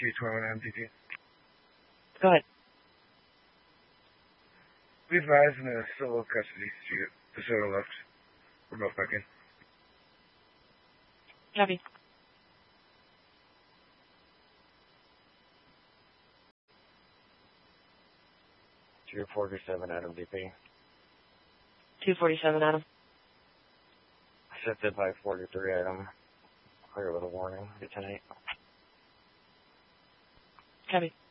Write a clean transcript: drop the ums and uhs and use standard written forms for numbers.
221 MDP. Go ahead. We advise in the solo custody. DeSoto left. We're both back in. Copy. Two 47 Adam DP. 247, Adam. Accepted by 43 Adam. Clear with a warning. Good tonight. Copy.